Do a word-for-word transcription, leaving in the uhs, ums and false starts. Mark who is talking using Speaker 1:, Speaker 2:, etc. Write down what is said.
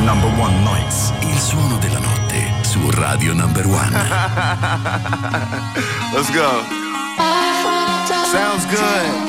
Speaker 1: number one nights.
Speaker 2: Il suono della notte su Radio Number One.
Speaker 3: Let's go. Sounds good.